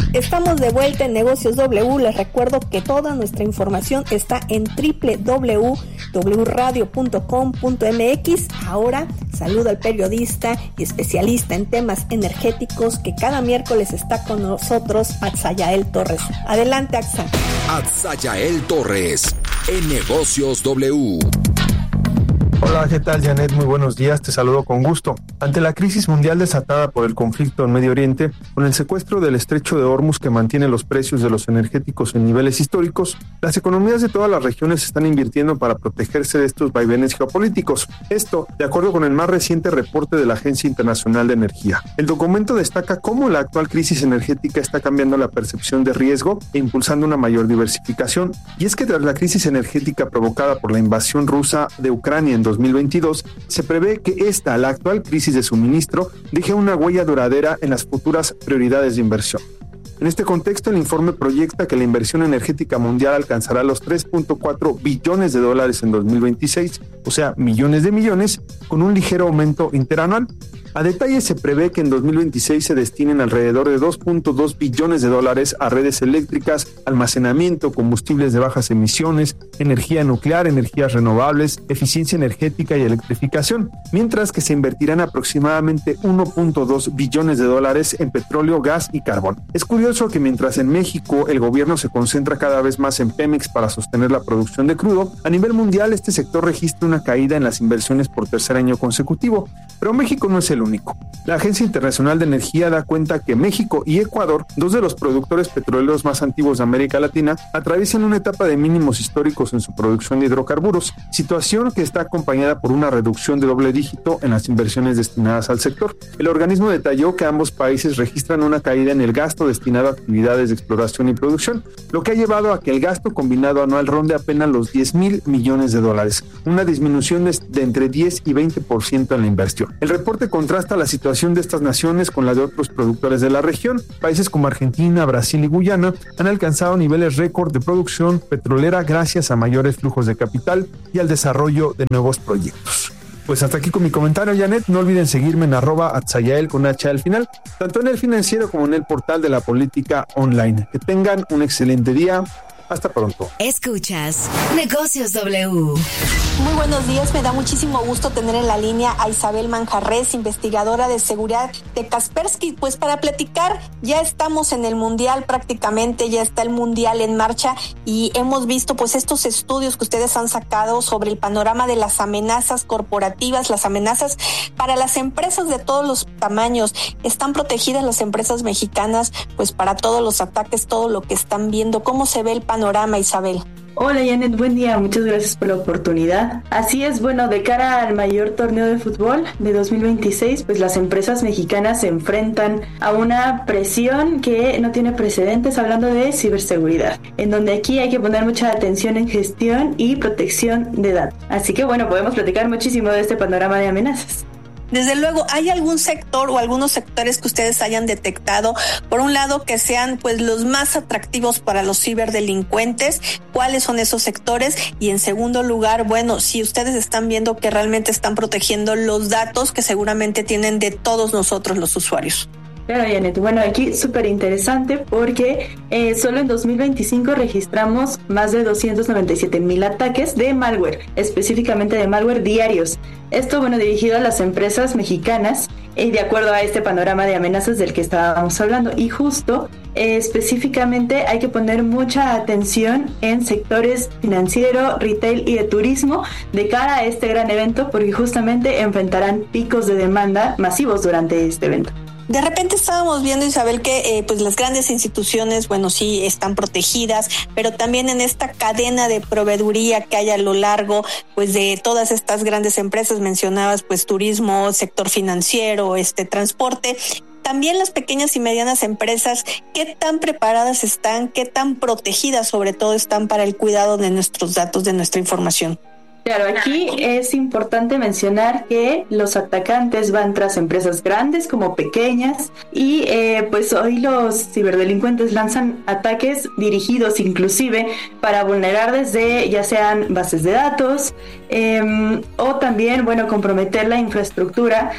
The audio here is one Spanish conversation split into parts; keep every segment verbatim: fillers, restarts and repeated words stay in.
Estamos de vuelta en Negocios W. Les recuerdo que toda nuestra información está en doble u doble u doble u punto w radio punto com punto m x. Ahora saludo al periodista y especialista en temas energéticos que cada miércoles está con nosotros, Atzayael Torres. Adelante, Atza. Atzayael Torres, en Negocios W. Hola, ¿qué tal, Janet? Muy buenos días, te saludo con gusto. Ante la crisis mundial desatada por el conflicto en Medio Oriente, con el secuestro del estrecho de Hormuz que mantiene los precios de los energéticos en niveles históricos, las economías de todas las regiones están invirtiendo para protegerse de estos vaivenes geopolíticos. Esto, de acuerdo con el más reciente reporte de la Agencia Internacional de Energía. El documento destaca cómo la actual crisis energética está cambiando la percepción de riesgo e impulsando una mayor diversificación. Y es que tras la crisis energética provocada por la invasión rusa de Ucrania en dos mil veintidós, se prevé que esta, la actual crisis de suministro, deje una huella duradera en las futuras prioridades de inversión. En este contexto, el informe proyecta que la inversión energética mundial alcanzará los tres punto cuatro billones de dólares en dos mil veintiséis, o sea, millones de millones, con un ligero aumento interanual. A detalle, se prevé que en dos mil veintiséis se destinen alrededor de dos punto dos billones de dólares a redes eléctricas, almacenamiento, combustibles de bajas emisiones, energía nuclear, energías renovables, eficiencia energética y electrificación, mientras que se invertirán aproximadamente uno punto dos billones de dólares en petróleo, gas y carbón. Es curioso que mientras en México el gobierno se concentra cada vez más en Pemex para sostener la producción de crudo, a nivel mundial este sector registra una caída en las inversiones por tercer año consecutivo. Pero México no es el único. La Agencia Internacional de Energía da cuenta que México y Ecuador, dos de los productores petroleros más antiguos de América Latina, atraviesan una etapa de mínimos históricos en su producción de hidrocarburos, situación que está acompañada por una reducción de doble dígito en las inversiones destinadas al sector. El organismo detalló que ambos países registran una caída en el gasto destinado a actividades de exploración y producción, lo que ha llevado a que el gasto combinado anual ronde apenas los diez mil millones de dólares, una disminución de, de entre diez y veinte por ciento en la inversión. El reporte contrasta la situación de estas naciones con la de otros productores de la región. Países como Argentina, Brasil y Guyana han alcanzado niveles récord de producción petrolera gracias a mayores flujos de capital y al desarrollo de nuevos proyectos. Pues hasta aquí con mi comentario, Janet. No olviden seguirme en arroba Atzayael con H al final, tanto en el financiero como en el portal de la política online. Que tengan un excelente día. Hasta pronto. Escuchas Negocios W. Muy buenos días, me da muchísimo gusto tener en la línea a Isabel Manjarres, investigadora de seguridad de Kaspersky. Pues para platicar, ya estamos en el Mundial prácticamente, ya está el Mundial en marcha y hemos visto pues estos estudios que ustedes han sacado sobre el panorama de las amenazas corporativas, las amenazas para las empresas de todos los tamaños. ¿Están protegidas las empresas mexicanas pues para todos los ataques, todo lo que están viendo? ¿Cómo se ve el panorama, Isabel? Hola Janet, buen día, muchas gracias por la oportunidad. Así es, bueno, de cara al mayor torneo de fútbol de dos mil veintiséis, pues las empresas mexicanas se enfrentan a una presión que no tiene precedentes, hablando de ciberseguridad, en donde aquí hay que poner mucha atención en gestión y protección de datos. Así que bueno, podemos platicar muchísimo de este panorama de amenazas. Desde luego, ¿hay algún sector o algunos sectores que ustedes hayan detectado, por un lado, que sean pues los más atractivos para los ciberdelincuentes? ¿Cuáles son esos sectores? Y en segundo lugar, bueno, si ustedes están viendo que realmente están protegiendo los datos que seguramente tienen de todos nosotros los usuarios. Claro, Janet. Bueno, aquí súper interesante porque eh, solo en dos mil veinticinco registramos más de doscientos noventa y siete mil ataques de malware, específicamente de malware diarios. Esto, bueno, dirigido a las empresas mexicanas, eh, de acuerdo a este panorama de amenazas del que estábamos hablando. Y justo, eh, específicamente, hay que poner mucha atención en sectores financiero, retail y de turismo de cara a este gran evento, porque justamente enfrentarán picos de demanda masivos durante este evento. De repente estábamos viendo, Isabel, que eh, pues las grandes instituciones, bueno, sí están protegidas, pero también en esta cadena de proveeduría que hay a lo largo, pues de todas estas grandes empresas, mencionabas, pues turismo, sector financiero, este transporte. También las pequeñas y medianas empresas, ¿qué tan preparadas están? ¿Qué tan protegidas sobre todo están para el cuidado de nuestros datos, de nuestra información? Claro, aquí es importante mencionar que los atacantes van tras empresas grandes como pequeñas y eh, pues hoy los ciberdelincuentes lanzan ataques dirigidos inclusive para vulnerar desde ya sean bases de datos eh, o también, bueno, comprometer la infraestructura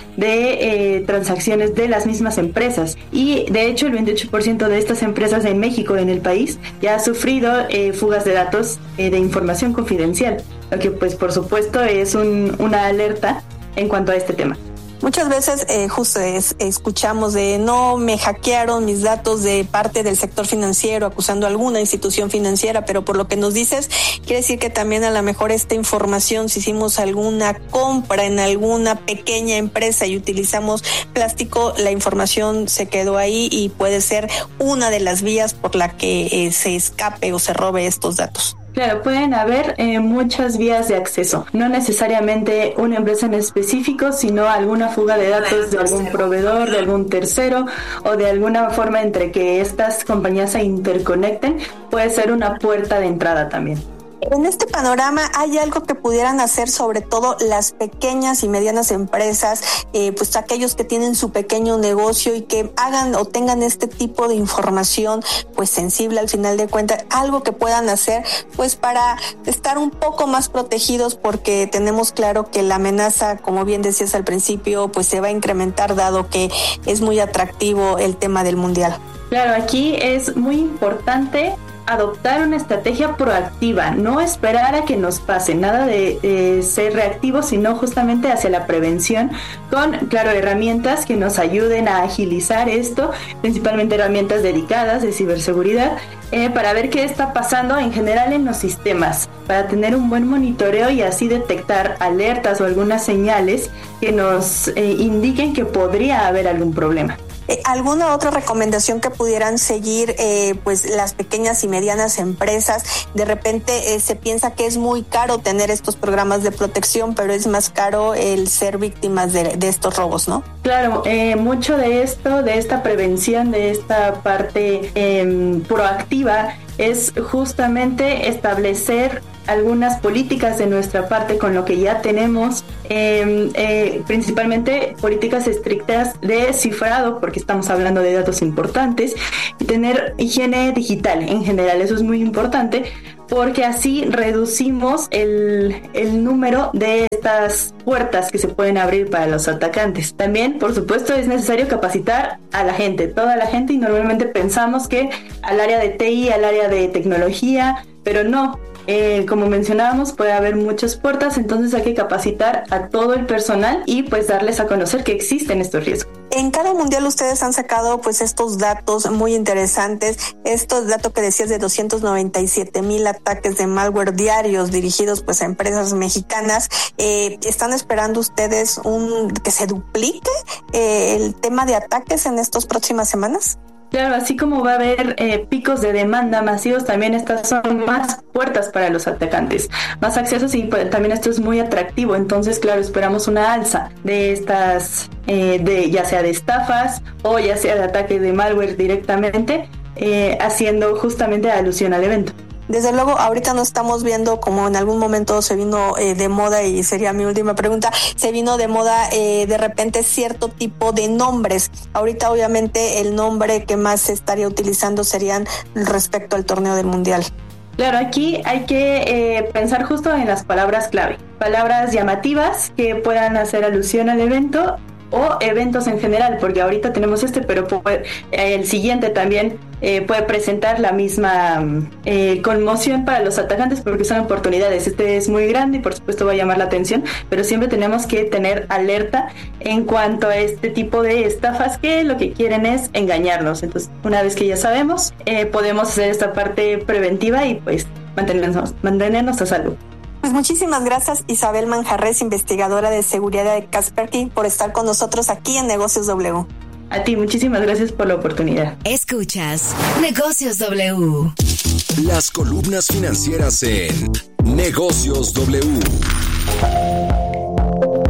de eh, transacciones de las mismas empresas. Y de hecho el veintiocho por ciento de estas empresas en México, en el país, ya ha sufrido eh, fugas de datos eh, de información confidencial, lo que pues por supuesto es un, una alerta en cuanto a este tema. Muchas veces eh, justo es, escuchamos de no me hackearon mis datos de parte del sector financiero acusando a alguna institución financiera, pero por lo que nos dices quiere decir que también a lo mejor esta información, si hicimos alguna compra en alguna pequeña empresa y utilizamos plástico, la información se quedó ahí y puede ser una de las vías por la que eh, se escape o se robe estos datos. Claro, pueden haber eh, muchas vías de acceso, no necesariamente una empresa en específico, sino alguna fuga de datos de algún proveedor, de algún tercero o de alguna forma entre que estas compañías se interconecten, puede ser una puerta de entrada también. En este panorama, ¿hay algo que pudieran hacer sobre todo las pequeñas y medianas empresas, eh, pues aquellos que tienen su pequeño negocio y que hagan o tengan este tipo de información pues sensible al final de cuentas, algo que puedan hacer pues para estar un poco más protegidos, porque tenemos claro que la amenaza, como bien decías al principio, pues se va a incrementar dado que es muy atractivo el tema del mundial? Claro, aquí es muy importante adoptar una estrategia proactiva, no esperar a que nos pase, nada de eh, ser reactivo, sino justamente hacia la prevención con, claro, herramientas que nos ayuden a agilizar esto, principalmente herramientas dedicadas de ciberseguridad, eh, para ver qué está pasando en general en los sistemas, para tener un buen monitoreo y así detectar alertas o algunas señales que nos eh, indiquen que podría haber algún problema. ¿Alguna otra recomendación que pudieran seguir eh, pues las pequeñas y medianas empresas? De repente eh, se piensa que es muy caro tener estos programas de protección, pero es más caro el ser víctimas de, de estos robos, ¿no? Claro, eh, mucho de esto, de esta prevención, de esta parte eh, proactiva, es justamente establecer algunas políticas de nuestra parte con lo que ya tenemos, eh, eh, principalmente políticas estrictas de cifrado, porque estamos hablando de datos importantes, y tener higiene digital en general. Eso es muy importante porque así reducimos el, el número de estas puertas que se pueden abrir para los atacantes. También, por supuesto, es necesario capacitar a la gente, toda la gente, y normalmente pensamos que al área de T I, al área de tecnología, pero no. Eh, como mencionábamos, puede haber muchas puertas, entonces hay que capacitar a todo el personal y pues darles a conocer que existen estos riesgos. En cada mundial ustedes han sacado pues estos datos muy interesantes, estos datos que decías de doscientos noventa y siete mil ataques de malware diarios dirigidos pues a empresas mexicanas. Eh, ¿Están esperando ustedes un que se duplique eh, el tema de ataques en estas próximas semanas? Claro, así como va a haber eh, picos de demanda masivos, también estas son más puertas para los atacantes, más accesos, y pues, también esto es muy atractivo. Entonces, claro, esperamos una alza de estas, eh, de ya sea de estafas o ya sea de ataque de malware directamente, eh, haciendo justamente alusión al evento. Desde luego, ahorita no estamos viendo como en algún momento se vino eh, de moda, y sería mi última pregunta, se vino de moda eh, de repente cierto tipo de nombres. Ahorita obviamente el nombre que más se estaría utilizando serían respecto al torneo del Mundial. Claro, aquí hay que eh, pensar justo en las palabras clave, palabras llamativas que puedan hacer alusión al evento o eventos en general, porque ahorita tenemos este, pero puede, eh, el siguiente también eh, puede presentar la misma eh, conmoción para los atacantes, porque son oportunidades. Este es muy grande y por supuesto va a llamar la atención, pero siempre tenemos que tener alerta en cuanto a este tipo de estafas que lo que quieren es engañarnos. Entonces, una vez que ya sabemos, eh, podemos hacer esta parte preventiva y pues mantenernos, mantenernos a salvo. Pues muchísimas gracias, Isabel Manjarres, investigadora de seguridad de Kaspersky, por estar con nosotros aquí en Negocios W. A ti, muchísimas gracias por la oportunidad. Escuchas Negocios W. Las columnas financieras en Negocios W.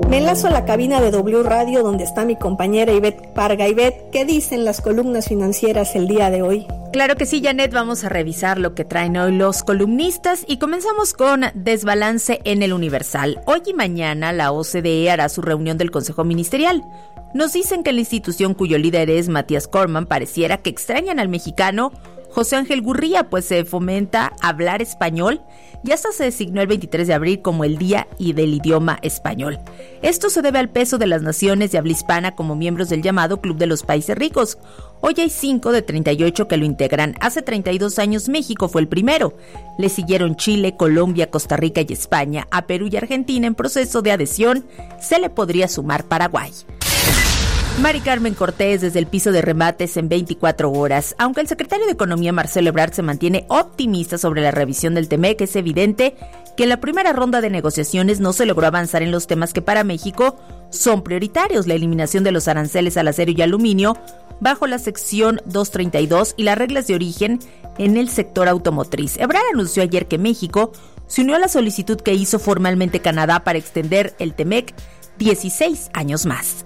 Me enlazo a la cabina de W Radio donde está mi compañera Ivette Parga. Ivette, ¿qué dicen las columnas financieras el día de hoy? Claro que sí, Janet, vamos a revisar lo que traen hoy los columnistas y comenzamos con desbalance en el Universal. Hoy y mañana la O C D E hará su reunión del Consejo Ministerial. Nos dicen que la institución cuyo líder es Matías Corman pareciera que extrañan al mexicano José Ángel Gurría, pues se fomenta hablar español y hasta se designó el veintitrés de abril como el Día y del Idioma Español. Esto se debe al peso de las naciones de habla hispana como miembros del llamado Club de los Países Ricos. Hoy hay cinco de treinta y ocho que lo integran. Hace treinta y dos años México fue el primero. Le siguieron Chile, Colombia, Costa Rica y España. A Perú y Argentina en proceso de adhesión se le podría sumar Paraguay. Mari Carmen Cortés desde el piso de remates en veinticuatro horas. Aunque el secretario de Economía Marcelo Ebrard se mantiene optimista sobre la revisión del Temec, es evidente que en la primera ronda de negociaciones no se logró avanzar en los temas que para México son prioritarios: la eliminación de los aranceles al acero y aluminio bajo la sección doscientos treinta y dos y las reglas de origen en el sector automotriz. Ebrard anunció ayer que México se unió a la solicitud que hizo formalmente Canadá para extender el Temec dieciséis años más.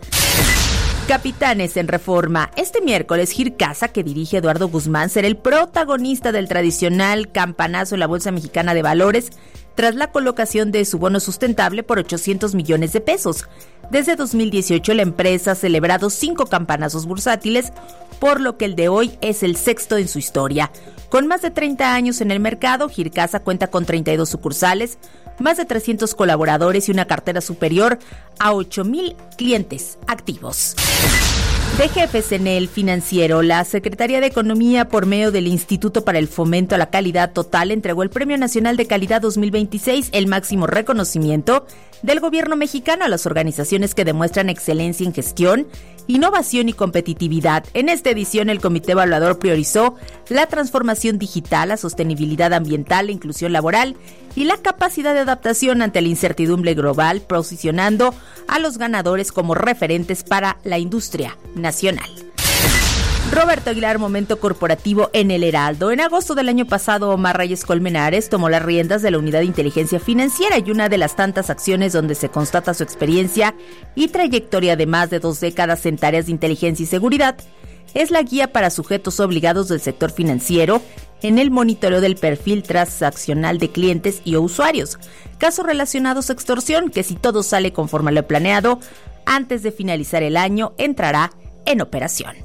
Capitanes en Reforma. Este miércoles, Gir Casa, que dirige Eduardo Guzmán, será el protagonista del tradicional campanazo en la Bolsa Mexicana de Valores tras la colocación de su bono sustentable por ochocientos millones de pesos. Desde dos mil dieciocho, la empresa ha celebrado cinco campanazos bursátiles, por lo que el de hoy es el sexto en su historia. Con más de treinta años en el mercado, Gir Casa cuenta con treinta y dos sucursales, más de trescientos colaboradores y una cartera superior a ocho mil clientes activos. De jefes en el financiero, la Secretaría de Economía, por medio del Instituto para el Fomento a la Calidad Total, entregó el Premio Nacional de Calidad dos mil veintiséis, el máximo reconocimiento del gobierno mexicano a las organizaciones que demuestran excelencia en gestión, innovación y competitividad. En esta edición, el comité evaluador priorizó la transformación digital, la sostenibilidad ambiental, la inclusión laboral y la capacidad de adaptación ante la incertidumbre global, posicionando a los ganadores como referentes para la industria nacional. Roberto Aguilar, momento corporativo en el Heraldo. En agosto del año pasado, Omar Reyes Colmenares tomó las riendas de la Unidad de Inteligencia Financiera y una de las tantas acciones donde se constata su experiencia y trayectoria de más de dos décadas en tareas de inteligencia y seguridad es la guía para sujetos obligados del sector financiero en el monitoreo del perfil transaccional de clientes y o usuarios. Casos relacionados a extorsión, que si todo sale conforme a lo planeado, antes de finalizar el año entrará en operación.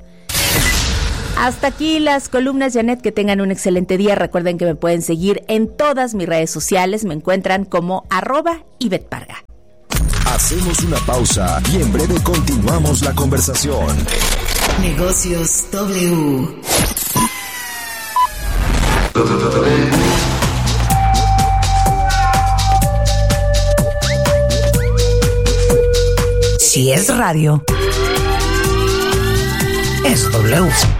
Hasta aquí las columnas, Janet, que tengan un excelente día. Recuerden que me pueden seguir en todas mis redes sociales, me encuentran como arroba Ivette Parga. Hacemos una pausa y en breve continuamos la conversación. Negocios W. Si es radio, es W.